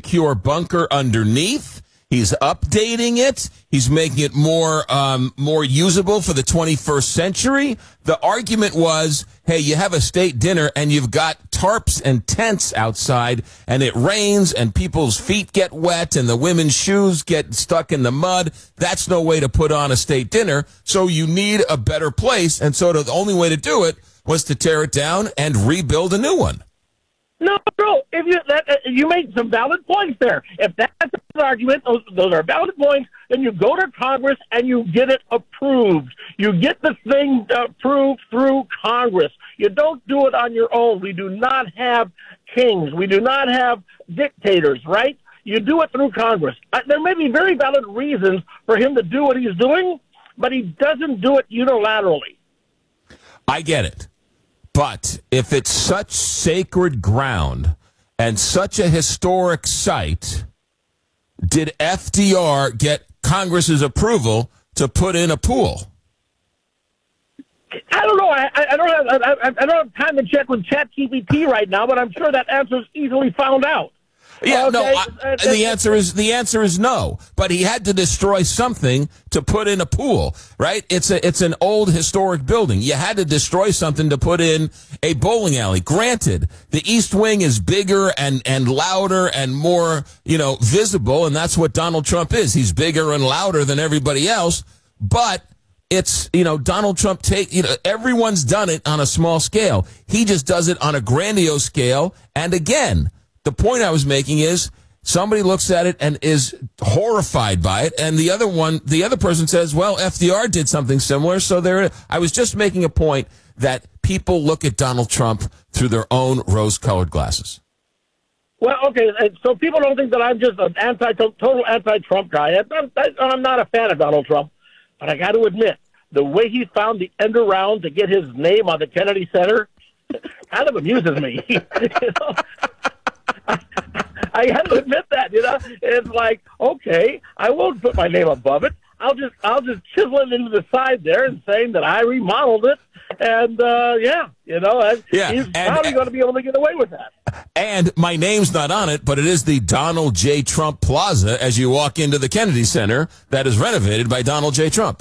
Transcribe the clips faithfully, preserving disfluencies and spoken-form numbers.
secure bunker underneath. He's updating it. He's making it more um, more usable for the twenty-first century. The argument was, hey, you have a state dinner and you've got tarps and tents outside and it rains and people's feet get wet and the women's shoes get stuck in the mud. That's no way to put on a state dinner. So you need a better place. And so the only way to do it was to tear it down and rebuild a new one. No, no. If you that, uh, you made some valid points there. If that's an argument, those, those are valid points. Then you go to Congress and you get it approved. You get the thing approved through Congress. You don't do it on your own. We do not have kings. We do not have dictators, right? You do it through Congress. Uh, there may be very valid reasons for him to do what he's doing, but he doesn't do it unilaterally. I get it. But if it's such sacred ground and such a historic site, did F D R get Congress's approval to put in a pool? I don't know. I, I don't have I, I don't have time to check with ChatGPT right now, but I'm sure that answer is easily found out. Yeah, okay. no. I, uh, the answer is the answer is no. But he had to destroy something to put in a pool, right? It's a it's an old historic building. You had to destroy something to put in a bowling alley. Granted, the East Wing is bigger and and louder and more, you know, visible, and that's what Donald Trump is. He's bigger and louder than everybody else. But it's, you know, Donald Trump take, you know, everyone's done it on a small scale. He just does it on a grandiose scale. And again, the point I was making is somebody looks at it and is horrified by it, and the other one, the other person says, well, F D R did something similar, so there. I was just making a point that people look at Donald Trump through their own rose-colored glasses. Well, okay, so people don't think that I'm just an anti, total anti-Trump guy. I'm, I'm not a fan of Donald Trump, but I got to admit, the way he found the end around to get his name on the Kennedy Center kind of amuses me. You know? I have to admit that, you know, it's like, okay, I won't put my name above it. I'll just, I'll just chisel it into the side there and saying that I remodeled it, and uh, yeah, you know, yeah, he's and, probably going to be able to get away with that. And my name's not on it, but it is the Donald J. Trump Plaza as you walk into the Kennedy Center that is renovated by Donald J. Trump.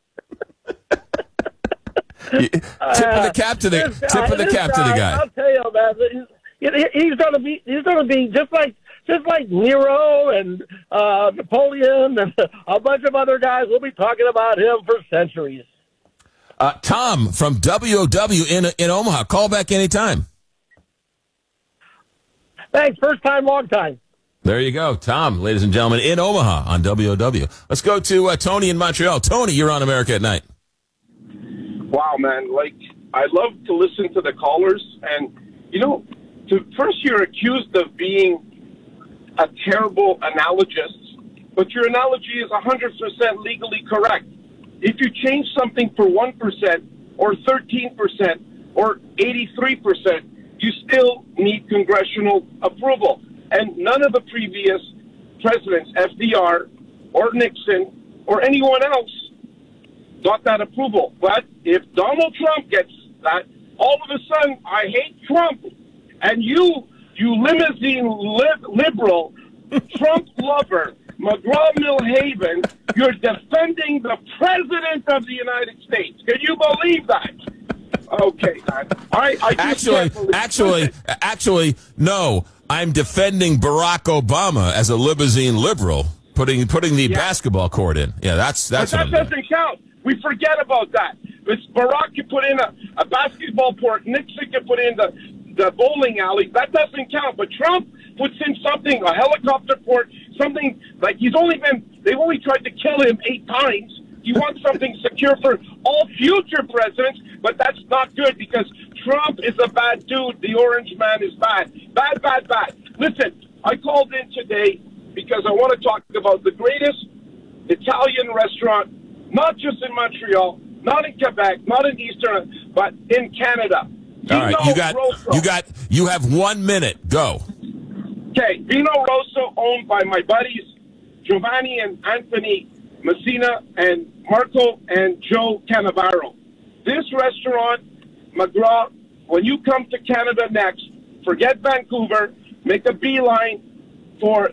tip of the cap to the uh, tip of the cap guy, to the guy. I'll tell you, man. He's, he's going to be, he's going to be just like. Just like Nero and uh, Napoleon and a bunch of other guys, we'll be talking about him for centuries. Uh, Tom from W O W in in Omaha. Call back anytime. Thanks. First time, long time. There you go. Tom, ladies and gentlemen, in Omaha on W O W. Let's go to uh, Tony in Montreal. Tony, you're on America at Night. Wow, man. Like, I love to listen to the callers. And, you know, to, first you're accused of being a terrible analogist, but your analogy is one hundred percent legally correct. If you change something for one percent or thirteen percent or eighty-three percent, you still need congressional approval. And none of the previous presidents, F D R or Nixon or anyone else, got that approval. But if Donald Trump gets that, all of a sudden, I hate Trump, and you You limousine lib- liberal, Trump lover, McGraw-Milhaven, you're defending the President of the United States. Can you believe that? Okay, I, I, I actually, actually, actually, no. I'm defending Barack Obama as a limousine liberal, putting putting the yeah. basketball court in. Yeah, that's that's. But that doesn't count. We forget about that. It's Barack could put in a, a basketball court. Nixon could put in the. the bowling alley, that doesn't count. But Trump puts in something, a helicopter port, something like he's only been, they've only tried to kill him eight times. He wants something secure for all future presidents, but that's not good because Trump is a bad dude. The orange man is bad. Bad, bad, bad. Listen, I called in today because I want to talk about the greatest Italian restaurant, not just in Montreal, not in Quebec, not in Eastern, but in Canada. All right, you got, you got, you have one minute. Go. Okay, Vino Rosso, owned by my buddies Giovanni and Anthony Messina and Marco and Joe Cannavaro. This restaurant, McGraw, when you come to Canada next, forget Vancouver, make a beeline for